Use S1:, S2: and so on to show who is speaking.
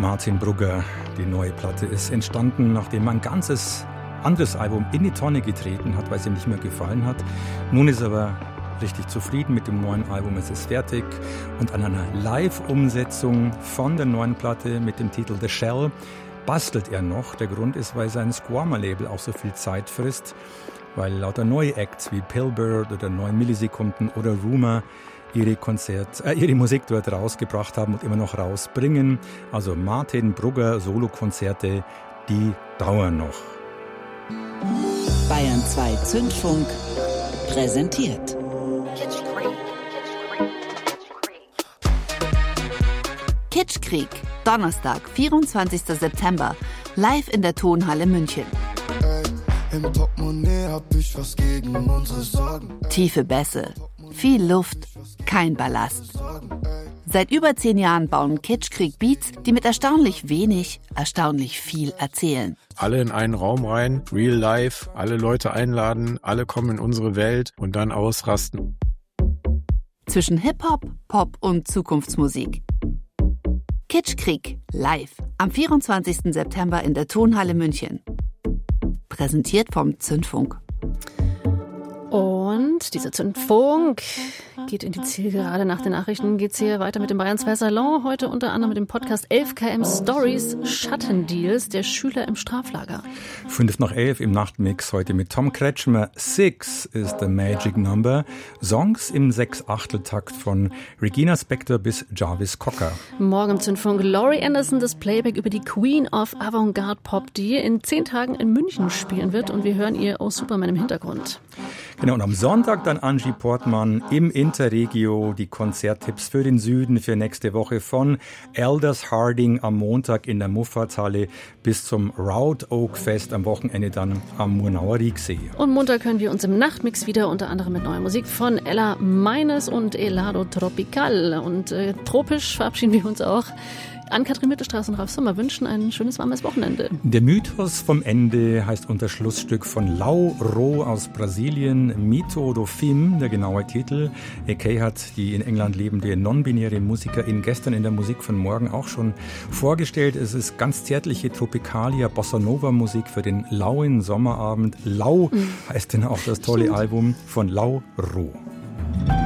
S1: Martin Brugger. Die neue Platte ist entstanden, nachdem ein ganzes anderes Album in die Tonne getreten hat, weil es ihm nicht mehr gefallen hat. Nun ist er aber richtig zufrieden mit dem neuen Album. Es ist fertig und an einer Live-Umsetzung von der neuen Platte mit dem Titel The Shell bastelt er noch. Der Grund ist, weil sein Squarma-Label auch so viel Zeit frisst, weil lauter neue Acts wie Pillbird oder 9 Millisekunden oder Rumour ihre Musik dort rausgebracht haben und immer noch rausbringen. Also Martin Brugger Solokonzerte, die dauern noch.
S2: Bayern 2 Zündfunk präsentiert. Kitschkrieg, Donnerstag, 24. September, live in der Tonhalle München.
S3: Im Portemonnaie hab ich was gegen unsere Sorgen.
S2: Tiefe Bässe, viel Luft, kein Ballast. Seit über 10 Jahren bauen Kitschkrieg Beats, die mit erstaunlich wenig, erstaunlich viel erzählen.
S4: Alle in einen Raum rein, real life, alle Leute einladen, alle kommen in unsere Welt und dann ausrasten.
S2: Zwischen Hip-Hop, Pop und Zukunftsmusik. Kitschkrieg live am 24. September in der Tonhalle München. Präsentiert vom Zündfunk.
S5: Und dieser Zündfunk geht in die Zielgerade. Nach den Nachrichten geht's hier weiter mit dem Bayern 2 Salon. Heute unter anderem mit dem Podcast 11KM Stories, Schattendeals der Schüler im Straflager.
S1: 5 nach 11 im Nachtmix heute mit Tom Kretschmer. 6 ist the Magic Number. Songs im 6/8-Takt von Regina Spektor bis Jarvis Cocker.
S5: Morgen im Zündfunk Laurie Anderson, das Playback über die Queen of Avantgarde Pop, die in 10 Tagen in München spielen wird. Und wir hören ihr Oh Superman im Hintergrund.
S1: Genau, und am Sonntag dann Angie Portmann im Interregio, die Konzerttipps für den Süden für nächste Woche von Elders Harding am Montag in der Muffatshalle bis zum Round Oak Fest am Wochenende dann am Murnauer Rieksee.
S5: Und Montag hören wir uns im Nachtmix wieder, unter anderem mit neuer Musik von Ella Meines und Helado Tropical. Und tropisch verabschieden wir uns auch. Ann-Kathrin Mittelstraße und Ralf Sommer wünschen ein schönes, warmes Wochenende.
S1: Der Mythos vom Ende heißt unter Schlussstück von Lau Ro aus Brasilien, Mito do Fim, der genaue Titel. AK hat die in England lebende non-binäre Musikerin gestern in der Musik von morgen auch schon vorgestellt. Es ist ganz zärtliche Tropicalia Bossa Nova Musik für den lauen Sommerabend. Lau heißt denn auch das tolle Album von Lau Ro.